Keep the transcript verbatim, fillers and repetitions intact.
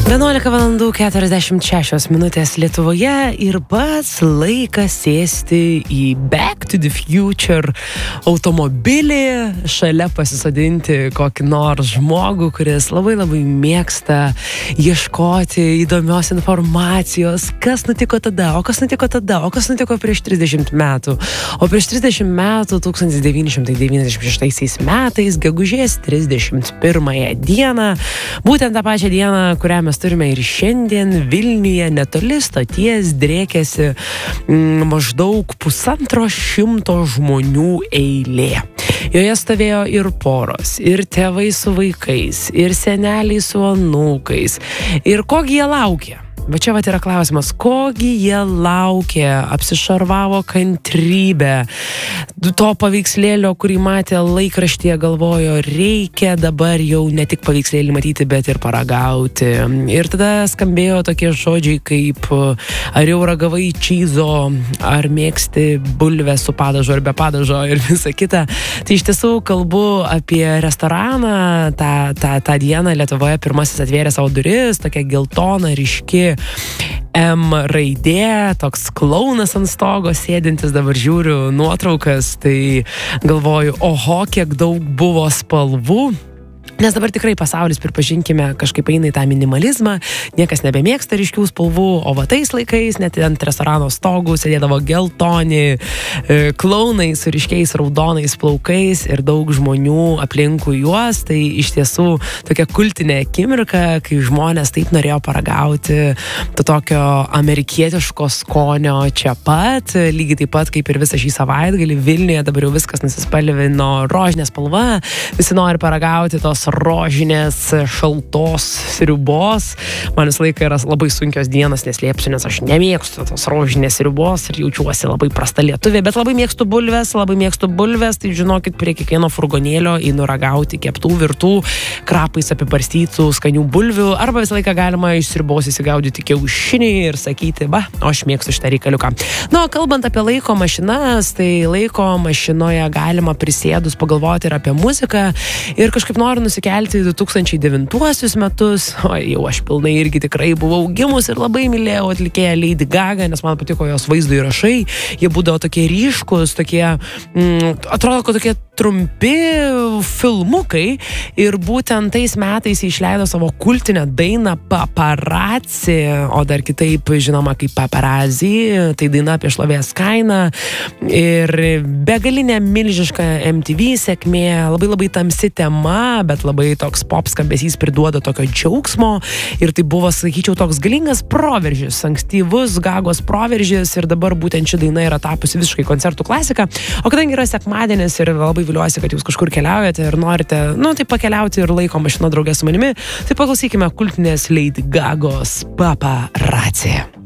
vienuolika valandų keturiasdešimt šešios minutės Lietuvoje ir pats laikas sėsti į Back to the Future automobilį, šalia pasisodinti kokį nors žmogų, kuris labai labai mėgsta ieškoti įdomios informacijos, kas nutiko tada, o kas nutiko tada, o kas nutiko prieš trisdešimt metų. O prieš trisdešimt metų, tūkstantis devyni šimtai devyniasdešimt šeštaisiais metais, gegužės trisdešimt pirmąją dieną, būtent tą pačią dieną, kurią mes turime ir šiandien, Vilniuje netoli stoties drėkėsi mm, maždaug pusantro šimto žmonių eilė. Joje stovėjo ir poros, ir tėvai su vaikais, ir seneliai su anūkais. Ir kogi jie laukia? Va čia vat yra klausimas, kogi jie laukė, apsišarvavo kantrybę, to paveikslėlio, kurį matė laikraštyje, galvojo, reikia dabar jau ne tik paveikslėlį matyti, bet ir paragauti. Ir tada skambėjo tokie žodžiai kaip, ar jau ragavai čyzo, ar mėgsti bulvę su padažu ar be padažo ir visa kita. Tai iš tiesų kalbu apie restoraną, tą, tą, tą dieną Lietuvoje pirmasis atvėrė savo duris, tokia geltona, ryški M raidė, toks klaunas ant stogo sėdintis, dabar žiūriu nuotraukas, tai galvoju, oho, kiek daug buvo spalvų. Nes dabar tikrai pasaulis, pripažinkime, kažkaip eina į tą minimalizmą, niekas nebemėgsta ryškių spalvų, o va tais laikais net ant restorano stogų sėdėdavo geltoni e, klaunai su ryškiais raudonais plaukais ir daug žmonių aplinkui juos. Tai iš tiesų tokia kultinė akimirka, kai žmonės taip norėjo paragauti to tokio amerikietiško skonio čia pat, lygiai taip pat kaip ir visą šį savaitgalį Vilniuje dabar jau viskas nusispalvino rožinė spalva, visi nori paragauti tos rožinės šaltos sriubos. Man visą laiką yra labai sunkios dienos, neslėpsiu, nes aš nemėgstu tos rožinės sriubos ir jaučiuosi labai prasta lietuvė, bet labai mėgstu bulves, labai mėgstu bulves, tai žinokit, prie kiekvieno furgonėlio einu ragauti keptų, virtų, krapais apibarstytų skanių bulvių, arba visą laiką galima iš sriubos įsigaudyti kiaušinį ir sakyti, ba, o aš mėgstu šitą reikaliuką. Na, kalbant apie laiko mašinas, tai laiko mašinoje galima prisėdus pagalvoti ir apie muziką ir kažkaip noriu nusikelti du tūkstančiai devintuosius metus, o jau aš pilnai irgi tikrai buvau gimus ir labai mylėjau atlikėją Lady Gaga, nes man patiko jos vaizdo įrašai, jie būdavo tokie ryškus, tokie, mm, atrodo, kad tokie trumpi filmukai ir būtent tais metais išleido savo kultinę dainą Paparazzi, o dar kitaip žinoma kaip Paparazzi, tai daina apie šlovės kainą ir begalinė milžiška M T V sėkmė, labai labai tamsi tema, bet labai toks pop skambesys priduoda tokio džiaugsmo ir tai buvo, sakyčiau, toks galingas proveržis, ankstyvus Gagos proveržis ir dabar būtent ši daina yra tapusi visiškai koncertų klasika, o kadangi yra sekmadienis ir labai viliuosi, kad jūs kažkur keliaujate ir norite, nu, tai pakeliauti ir laiko mašina draugė su manimi, tai paklausykime kultinės Lady Gagos Paparazzi.